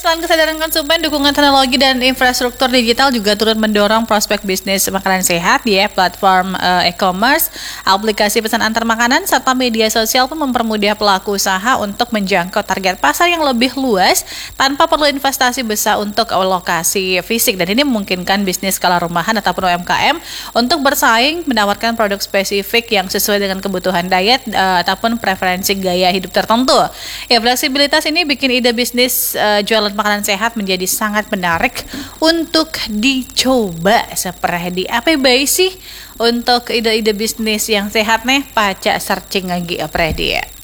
selain kesadaran konsumen, dukungan teknologi dan infrastruktur digital juga turut mendorong prospek bisnis makanan sehat ya. Platform e-commerce, aplikasi pesan antar makanan, serta media sosial pun mempermudah pelaku usaha untuk menjangkau target pasar yang lebih luas tanpa perlu investasi besar untuk lokasi fisik. Dan ini memungkinkan bisnis skala rumahan ataupun UMKM untuk bersaing, menawarkan produk spesifik yang sesuai dengan kebutuhan diet ataupun preferensi gaya hidup tertentu. Ya, fleksibilitas ini bikin ide bisnis jualan makanan sehat menjadi sangat menarik untuk dicoba. Seperti apa baik sih untuk ide-ide bisnis yang sehat nih? Paca searching lagi apa dia?